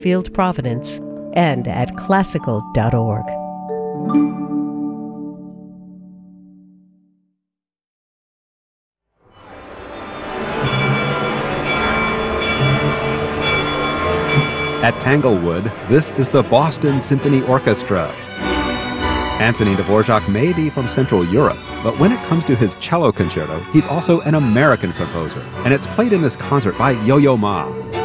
Field Providence, and at classical.org. At Tanglewood, this is the Boston Symphony Orchestra. Antonin Dvorak may be from Central Europe, but when it comes to his cello concerto, he's also an American composer, and it's played in this concert by Yo-Yo Ma.